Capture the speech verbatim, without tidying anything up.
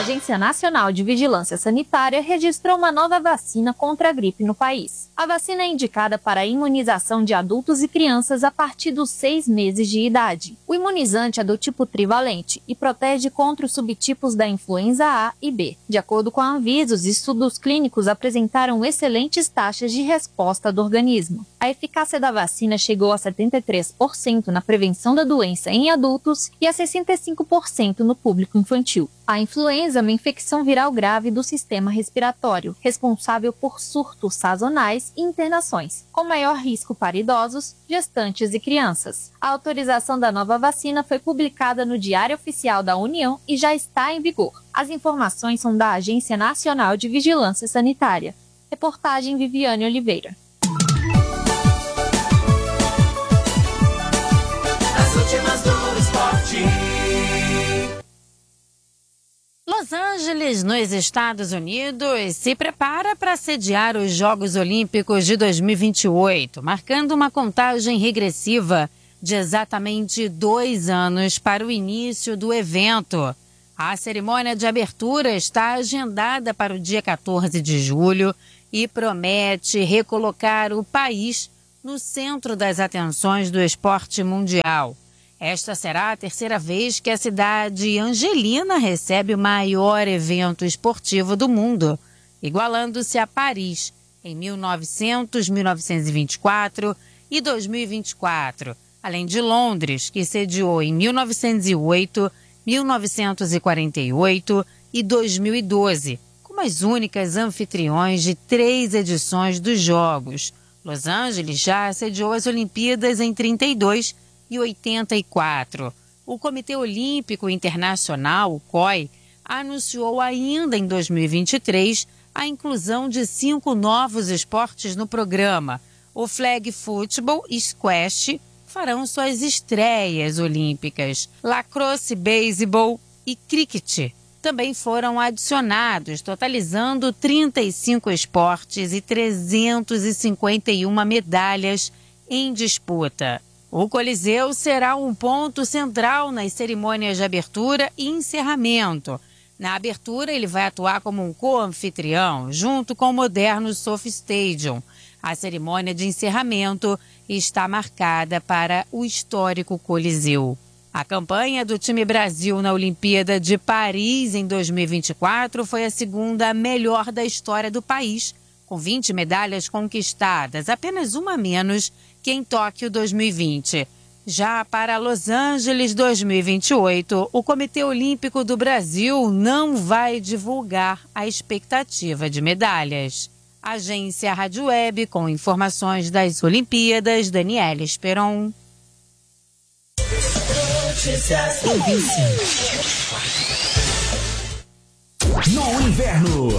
Agência Nacional de Vigilância Sanitária registrou uma nova vacina contra a gripe no país. A vacina é indicada para a imunização de adultos e crianças a partir dos seis meses de idade. O imunizante é do tipo trivalente e protege contra os subtipos da influenza A e B. De acordo com a Anvisa, os estudos clínicos apresentaram excelentes taxas de resposta do organismo. A eficácia da vacina chegou a setenta e três por cento na prevenção da doença em adultos e a sessenta e cinco por cento no público infantil. A influenza é uma infecção viral grave do sistema respiratório, responsável por surtos sazonais e internações, com maior risco para idosos, gestantes e crianças. A autorização da nova vacina foi publicada no Diário Oficial da União e já está em vigor. As informações são da Agência Nacional de Vigilância Sanitária. Reportagem Viviane Oliveira. As últimas do esporte. Los Angeles, nos Estados Unidos, se prepara para sediar os Jogos Olímpicos de dois mil e vinte e oito, marcando uma contagem regressiva de exatamente dois anos para o início do evento. A cerimônia de abertura está agendada para o dia quatorze de julho e promete recolocar o país no centro das atenções do esporte mundial. Esta será a terceira vez que a cidade angelina recebe o maior evento esportivo do mundo, igualando-se a Paris em mil e novecentos, mil novecentos e vinte e quatro e dois mil e vinte e quatro, além de Londres, que sediou em mil novecentos e oito, mil novecentos e quarenta e oito e dois mil e doze, como as únicas anfitriões de três edições dos Jogos. Los Angeles já sediou as Olimpíadas em trinta e dois e oitenta e quatro. O Comitê Olímpico Internacional, o C O I, anunciou ainda em dois mil e vinte e três a inclusão de cinco novos esportes no programa. O flag football e squash farão suas estreias olímpicas. Lacrosse, beisebol e cricket também foram adicionados, totalizando trinta e cinco esportes e trezentas e cinquenta e uma medalhas em disputa. O Coliseu será um ponto central nas cerimônias de abertura e encerramento. Na abertura, ele vai atuar como um co-anfitrião, junto com o moderno SoFi Stadium. A cerimônia de encerramento está marcada para o histórico Coliseu. A campanha do time Brasil na Olimpíada de Paris em dois mil e vinte e quatro foi a segunda melhor da história do país, com vinte medalhas conquistadas, apenas uma a menos que em Tóquio dois mil e vinte. Já para Los Angeles dois mil e vinte e oito, o Comitê Olímpico do Brasil não vai divulgar a expectativa de medalhas. Agência Rádio Web, com informações das Olimpíadas, Daniela Esperon. No inverno,